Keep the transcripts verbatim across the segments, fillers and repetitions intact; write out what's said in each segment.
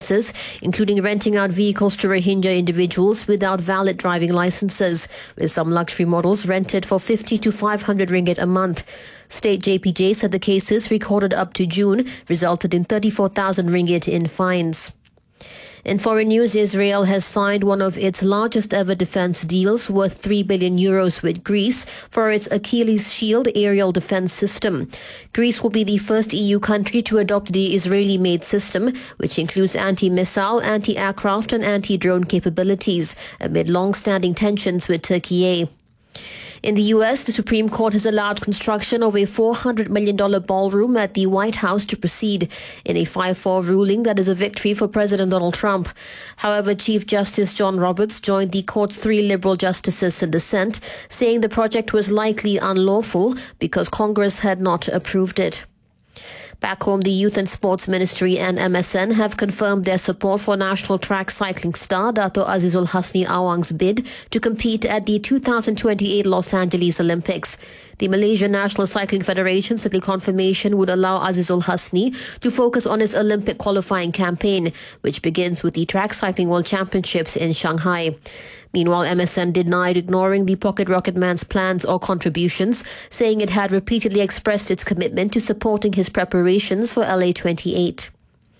services, including renting out vehicles to Rohingya individuals without valid driving licenses, with some luxury models rented for fifty to five hundred ringgit a month. State J P J said the cases recorded up to June resulted in thirty-four thousand ringgit in fines. In foreign news, Israel has signed one of its largest ever defense deals worth three billion euros with Greece for its Achilles Shield aerial defense system. Greece will be the first E U country to adopt the Israeli-made system, which includes anti-missile, anti-aircraft and anti-drone capabilities, amid long-standing tensions with Turkey. In the U S, the Supreme Court has allowed construction of a four hundred million dollars ballroom at the White House to proceed in a five four ruling that is a victory for President Donald Trump. However, Chief Justice John Roberts joined the court's three liberal justices in dissent, saying the project was likely unlawful because Congress had not approved it. Back home, the Youth and Sports Ministry and M S N have confirmed their support for national track cycling star Dato' Azizul Hasni Awang's bid to compete at the two thousand twenty-eight Los Angeles Olympics. The Malaysian National Cycling Federation said the confirmation would allow Azizul Hasni to focus on his Olympic qualifying campaign, which begins with the Track Cycling World Championships in Shanghai. Meanwhile, M S N denied ignoring the Pocket Rocket Man's plans or contributions, saying it had repeatedly expressed its commitment to supporting his preparations for L A twenty-eight.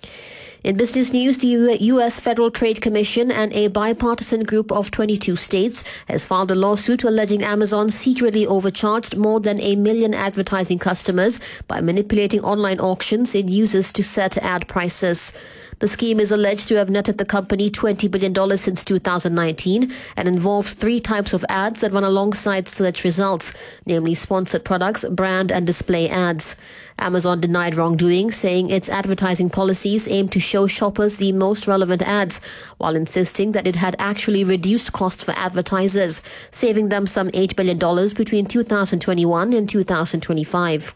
In business news, the U S Federal Trade Commission and a bipartisan group of twenty-two states has filed a lawsuit alleging Amazon secretly overcharged more than a million advertising customers by manipulating online auctions it uses to set ad prices. The scheme is alleged to have netted the company twenty billion dollars since two thousand nineteen and involved three types of ads that run alongside search results, namely sponsored products, brand and display ads. Amazon denied wrongdoing, saying its advertising policies aim to show shoppers the most relevant ads, while insisting that it had actually reduced costs for advertisers, saving them some eight billion dollars between two thousand twenty-one and two thousand twenty-five.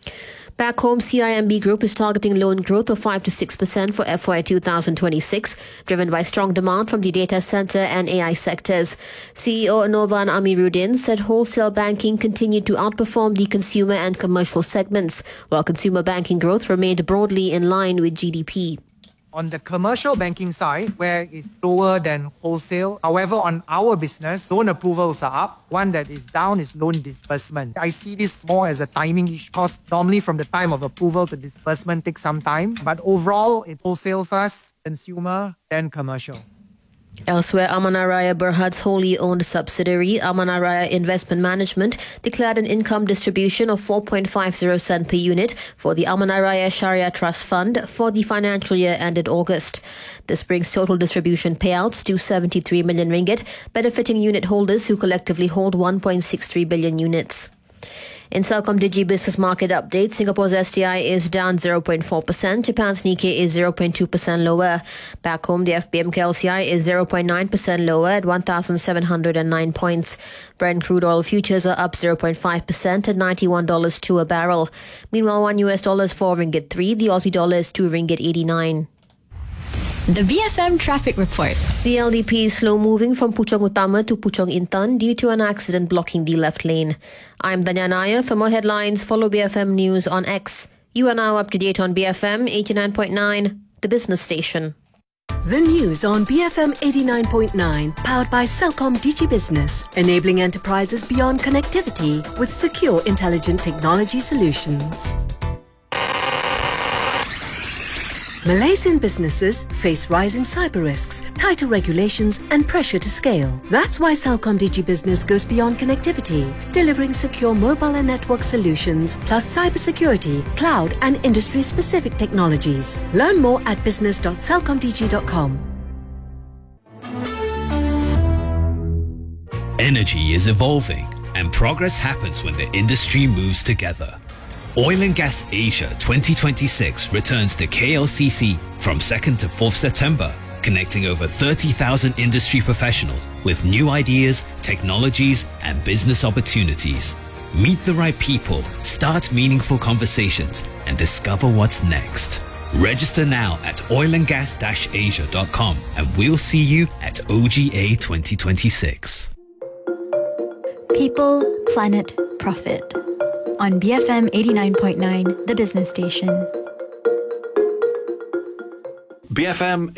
Back home, C I M B Group is targeting loan growth of five to six percent for F Y two thousand twenty-six, driven by strong demand from the data center and A I sectors. C E O Novan Amiruddin said wholesale banking continued to outperform the consumer and commercial segments, while consumer banking growth remained broadly in line with G D P. On the commercial banking side, where it's lower than wholesale. However, on our business, loan approvals are up. One that is down is loan disbursement. I see this more as a timing issue, because normally from the time of approval to disbursement takes some time. But overall, it's wholesale first, consumer, then commercial. Elsewhere, Amanah Berhad's wholly owned subsidiary, Amanah Investment Management, declared an income distribution of four point five zero cent per unit for the Amanah Sharia Trust Fund for the financial year ended August. This brings total distribution payouts to seventy-three million ringgit, benefiting unit holders who collectively hold one point six three billion units. In Celcom Digi Business Market Update, Singapore's S T I is down zero point four percent, Japan's Nikkei is zero point two percent lower. Back home, the F B M K L C I is zero point nine percent lower at one thousand seven hundred nine points. Brent crude oil futures are up zero point five percent at ninety-one dollars to a barrel. Meanwhile, one U S dollar is four ringgit three, the Aussie dollar is two ringgit eighty-nine. The B F M Traffic Report. The L D P is slow moving from Puchong Utama to Puchong Intan due to an accident blocking the left lane. I'm Danya Nair. For more headlines, follow B F M News on X. You are now up to date on B F M eighty-nine point nine, the business station. The news on B F M eighty-nine point nine, powered by Celcom Digi Business, enabling enterprises beyond connectivity with secure, intelligent technology solutions. Malaysian businesses face rising cyber risks, tighter regulations and pressure to scale. That's why Celcom Digi Business goes beyond connectivity, delivering secure mobile and network solutions, plus cybersecurity, cloud and industry-specific technologies. Learn more at business dot celcom digi dot com. Energy is evolving, and progress happens when the industry moves together. Oil and Gas Asia twenty twenty-six returns to K L C C from second to fourth September, connecting over thirty thousand industry professionals with new ideas, technologies, and business opportunities. Meet the right people, start meaningful conversations, and discover what's next. Register now at oil and gas dash asia dot com, and we'll see you at O G A twenty twenty-six. People, Planet, Profit. On B F M eighty-nine point nine, the business station. B F M